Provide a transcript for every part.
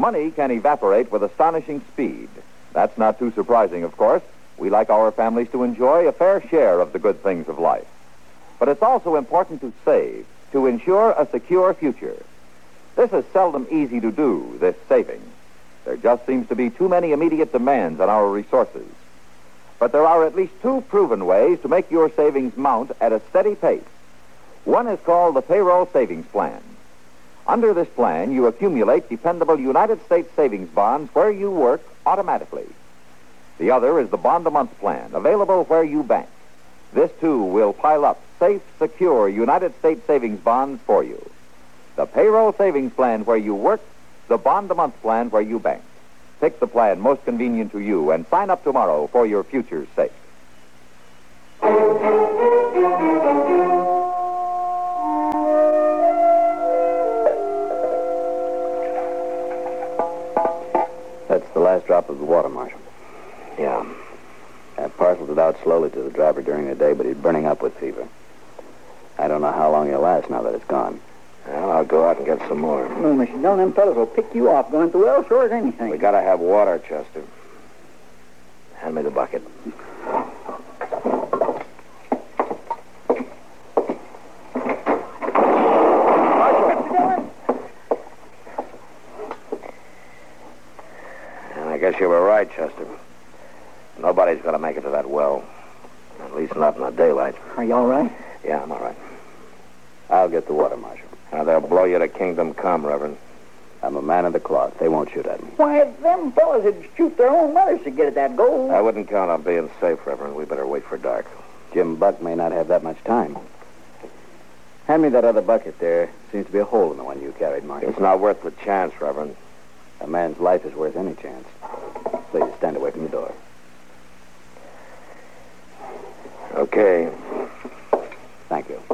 Money can evaporate with astonishing speed. That's not too surprising, of course. We like our families to enjoy a fair share of the good things of life. But it's also important to save, to ensure a secure future. This is seldom easy to do, this saving. There just seems to be too many immediate demands on our resources. But there are at least two proven ways to make your savings mount at a steady pace. One is called the Payroll Savings Plan. Under this plan, you accumulate dependable United States savings bonds where you work automatically. The other is the Bond-a-Month Plan, available where you bank. This, too, will pile up safe, secure United States savings bonds for you. The Payroll Savings Plan where you work, the Bond-a-Month Plan where you bank. Pick the plan most convenient to you and sign up tomorrow for your future's sake. That's the last drop of the water, Marshal. Yeah. I parceled it out slowly to the driver during the day, but he's burning up with fever. I don't know how long he'll last now that it's gone. Well, I'll go out and get some more. No, Mr. Dillon, them fellas will pick you off going to the well sure as anything. We gotta have water, Chester. Hand me the bucket. And I guess you were right, Chester. Nobody's gonna make it to that well. At least not in the daylight. Are you all right? Yeah, I'm all right. I'll get the water, Marshal. Now, they'll blow you to kingdom come, Reverend. I'm a man of the cloth. They won't shoot at me. Why, them fellas would shoot their own mothers to get at that gold. I wouldn't count on being safe, Reverend. We better wait for dark. Jim Buck may not have that much time. Hand me that other bucket there. Seems to be a hole in the one you carried, Marshal. It's not worth the chance, Reverend. A man's life is worth any chance. Please, stand away from the door. Okay. Thank you.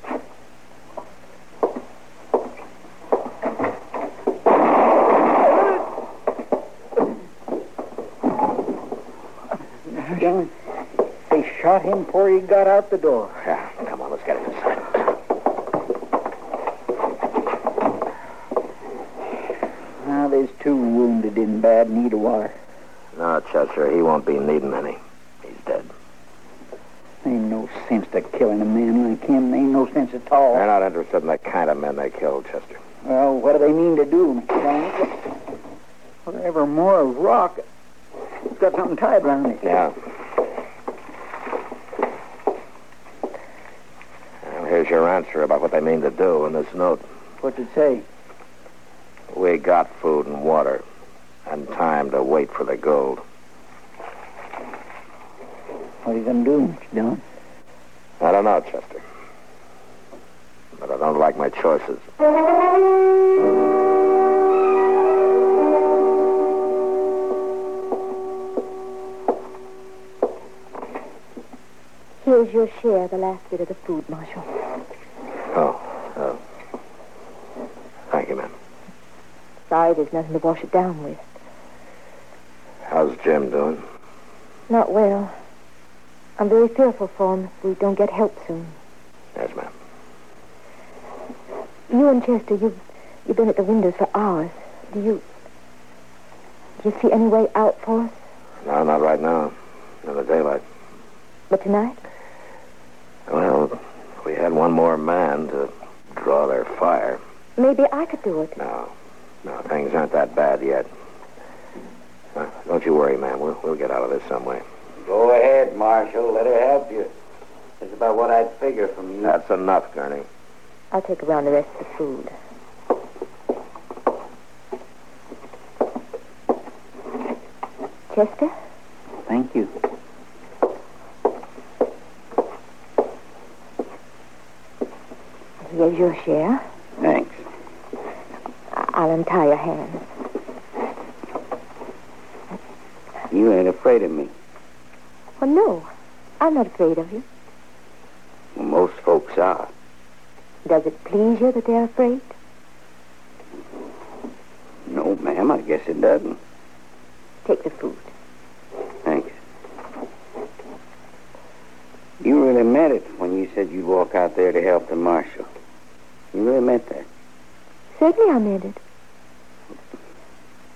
Dillon, they shot him before he got out the door. Yeah, come on, let's get him inside. Now, there's two wounded in bad need of water. No, Chester, he won't be needing any. He's dead. Ain't no sense to killing a man like him. Ain't no sense at all. They're not interested in the kind of men they killed, Chester. Well, what do they mean to do, Mr. Dillon? Whatever more of rock, it's got something tied around it. Yeah. Well, here's your answer about what they mean to do in this note. What's it say? We got food and water and time to wait for the gold. What are you going to do, Mr. Dillon? I don't know, Chester. But I don't like my choices. Here's your share, the last bit of the food, Marshal. Oh. Thank you, ma'am. Sorry there's nothing to wash it down with. How's Jim doing? Not well. I'm very fearful for him if we don't get help soon. Yes, ma'am. You and Chester, you've been at the windows for hours. Do you see any way out for us? No, not right now. In the daylight. But tonight? Well, we had one more man to draw their fire. Maybe I could do it. No, things aren't that bad yet. Don't you worry, ma'am. We'll get out of this some way. Go ahead, Marshal. Let her help you. That's about what I'd figure from you. That's enough, Gurney. I'll take around the rest of the food. Chester? Thank you. Here's your share. Thanks. I'll untie your hands. You ain't afraid of me. Well, no. I'm not afraid of you. Well, most folks are. Does it please you that they're afraid? No, ma'am, I guess it doesn't. Take the food. Thanks. You really meant it when you said you'd walk out there to help the marshal. You really meant that. Certainly I meant it.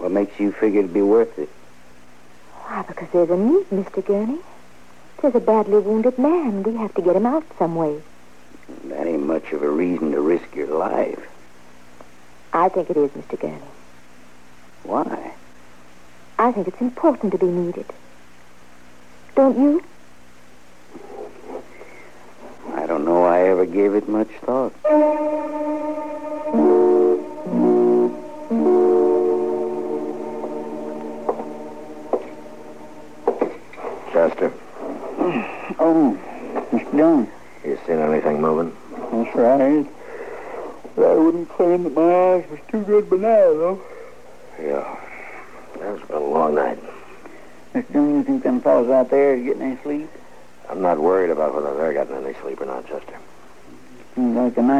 What makes you figure it'd be worth it? Why, because there's a need, Mr. Gurney. There's a badly wounded man. We have to get him out some way. That ain't much of a reason to risk your life. I think it is, Mr. Gurney. Why? I think it's important to be needed. Don't you? I don't know I ever gave it much thought. Chester, Oh, Mr. Dillon. you seen anything moving? That's right. But I wouldn't claim that my eyes was too good by now, though. Yeah. It's been a long night. Mr. Dillon, you think them fellas out there are getting any sleep? I'm not worried about whether they're getting any sleep or not, Chester. Seems like a nice